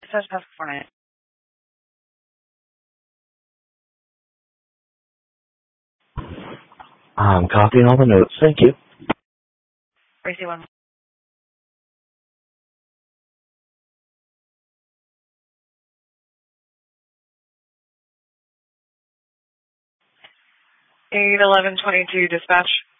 Such task 49. I'm copying all the notes. Thank you. Racy 1. Eight 11 22 dispatch.